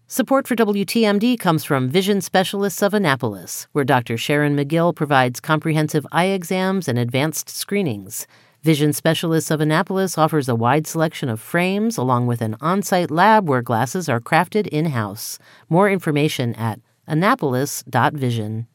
Support for WTMD comes from Vision Specialists of Annapolis, where Dr. Sharon McGill provides comprehensive eye exams and advanced screenings. Vision Specialists of Annapolis offers a wide selection of frames along with an on-site lab where glasses are crafted in-house. More information at annapolis.vision.